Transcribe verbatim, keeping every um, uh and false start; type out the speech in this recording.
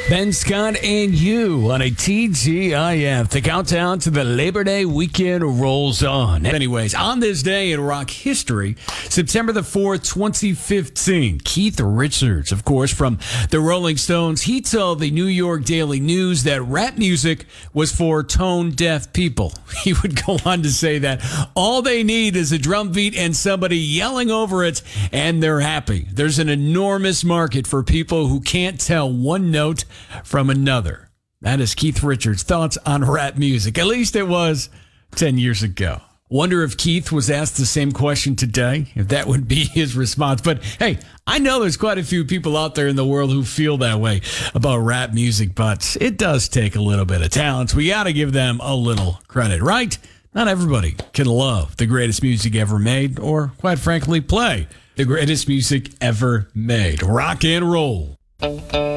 Ben Scott and you on a T G I F. The countdown to the Labor Day weekend rolls on. Anyways, on this day in rock history, September the fourth, twenty fifteen, Keith Richards, of course, from the Rolling Stones, he told the New York Daily News that rap music was for tone-deaf people. He would go on to say that all they need is a drum beat and somebody yelling over it, and they're happy. There's an enormous market for people who can't tell one note from another. That is Keith Richards' thoughts on rap music. At least it was ten years ago. Wonder if Keith was asked the same question today, if that would be his response. But hey, I know there's quite a few people out there in the world who feel that way about rap music, but it does take a little bit of talent. We got to give them a little credit, right? Not everybody can love the greatest music ever made, or quite frankly, play the greatest music ever made. Rock and roll.